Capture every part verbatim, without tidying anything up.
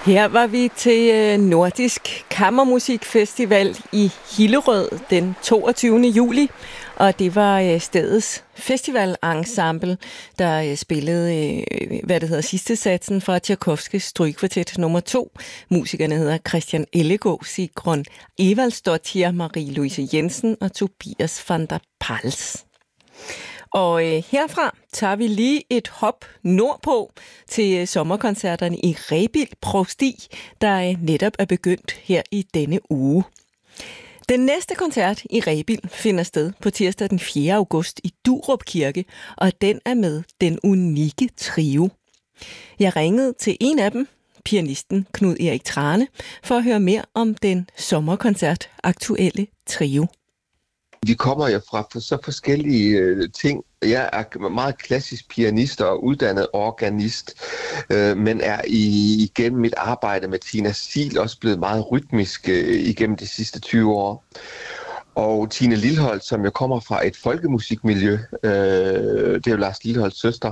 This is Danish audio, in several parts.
Her var vi til Nordisk Kammermusikfestival i Hillerød den toogtyvende juli, og det var stedets festivalensemble, der spillede, hvad det hedder, sidste satsen fra Tchaikovskys Strygekvartet nummer to. Musikerne hedder Christian Ellegaard, Sigrun Evaldsdottir, Marie-Louise Jensen og Tobias van der Pals. Og øh, herfra tager vi lige et hop nordpå til øh, sommerkoncerterne i Rebild Provsti, der øh, netop er begyndt her i denne uge. Den næste koncert i Rebild finder sted på tirsdag den fjerde august i Durup Kirke, og den er med Den Unikke Trio. Jeg ringede til en af dem, pianisten Knud Erik Thrane, for at høre mere om den sommerkoncert aktuelle trio. Vi kommer jo fra så forskellige øh, ting. Jeg er meget klassisk pianist og uddannet organist, øh, men er i, igennem mit arbejde med Tina Siel også blevet meget rytmisk øh, igennem de sidste tyve år. Og Tine Lilholt, som jo kommer fra et folkemusikmiljø, øh, det er jo Lars Lilholts søster,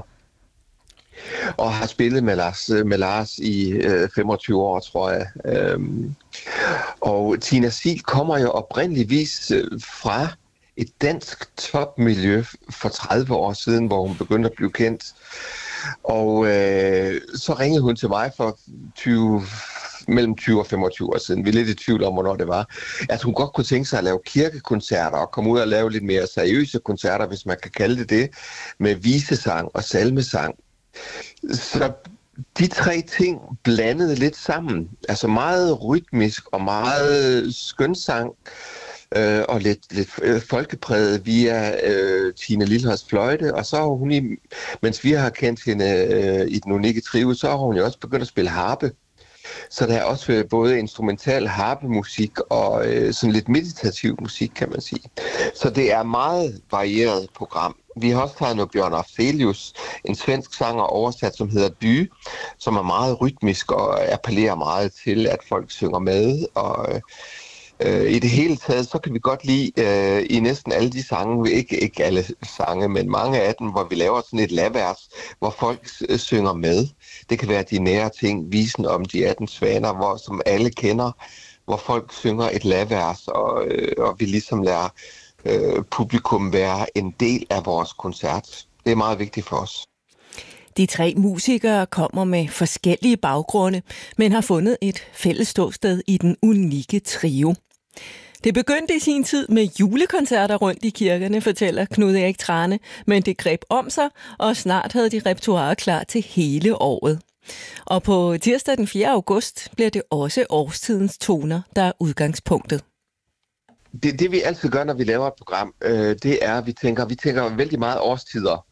og har spillet med Lars, med Lars i øh, femogtyve år, tror jeg. Øhm, og Tina Siel kommer jo oprindeligvis øh, fra et dansk topmiljø for tredive år siden, hvor hun begyndte at blive kendt. Og øh, så ringede hun til mig for tyve, mellem tyve og femogtyve år siden. Vi er lidt i tvivl om, hvornår det var. At hun godt kunne tænke sig at lave kirkekoncerter og komme ud og lave lidt mere seriøse koncerter, hvis man kan kalde det det, med visesang og salmesang. Så de tre ting blandede lidt sammen. Altså meget rytmisk og meget skønsang øh, og lidt, lidt øh, folkepræget via øh, Tina Lilholts fløjte. Og så har hun, i, mens vi har kendt hende øh, i Den Unikke Trio, så har hun jo også begyndt at spille harpe. Så der er også både instrumental harpemusik og øh, sådan lidt meditativ musik, kan man sige. Så det er et meget varieret program. Vi har også taget noget Bjørn Afzelius, en svensk sanger oversat, som hedder Dy, som er meget rytmisk og appellerer meget til, at folk synger med. Og øh, i det hele taget, så kan vi godt lide øh, i næsten alle de sange, ikke, ikke alle sange, men mange af dem, hvor vi laver sådan et lavvers, hvor folk øh, synger med. Det kan være de nære ting, visen om de atten svaner, hvor, som alle kender, hvor folk synger et lavvers, og, øh, og vi ligesom lærer øh, publikum være en del af vores koncert. Det er meget vigtigt for os. De tre musikere kommer med forskellige baggrunde, men har fundet et fælles ståsted i Den Unikke Trio. Det begyndte i sin tid med julekoncerter rundt i kirkerne, fortæller Knud Erik Thrane, men det greb om sig, og snart havde de repertoire klar til hele året. Og på tirsdag den fjerde august bliver det også årstidens toner, der er udgangspunktet. Det, det vi altid gør, når vi laver et program, øh, det er, at vi tænker, vi tænker vældig meget årstider.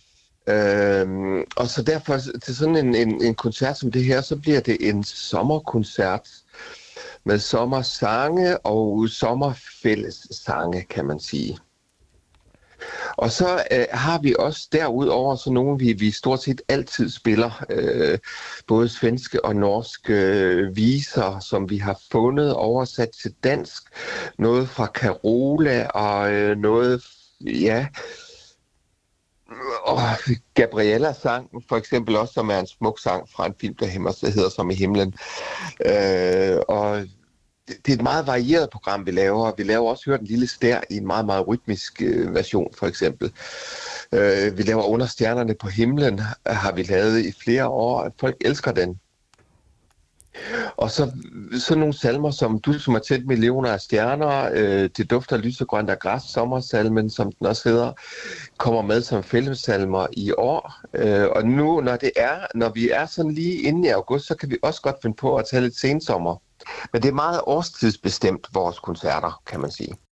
Øhm, og så derfor til sådan en, en, en koncert som det her, så bliver det en sommerkoncert med sommersange og sommerfællessange, kan man sige. Og så øh, har vi også derudover så nogle, vi, vi stort set altid spiller, øh, både svenske og norske øh, viser, som vi har fundet oversat til dansk. Noget fra Carola og øh, noget, ja... Og Gabriella sang for eksempel også, som er en smuk sang fra en film, der hedder Som i himlen. Øh, og det er et meget varieret program, vi laver. Vi laver også Hør den lille stær i en meget, meget rytmisk øh, version, for eksempel. Øh, vi laver Under stjernerne på himlen, har vi lavet i flere år. Folk elsker den. Og så sådan nogle salmer som Du som har tændt millioner af stjerner, øh, Det dufter lysegrønt af græs, sommersalmen, som den også hedder, kommer med som fællessalmer i år. Øh, og nu, når det er, når vi er sådan lige inde i august, så kan vi også godt finde på at tage lidt sensommer. Men det er meget årstidsbestemt, vores koncerter, kan man sige.